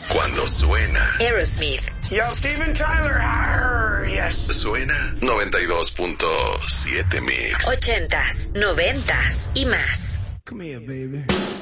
Cuando suena Aerosmith. Yo, Steven Tyler. Arr, yes. Suena 92.7 Mix. 80s, 90s y más. Come here, baby.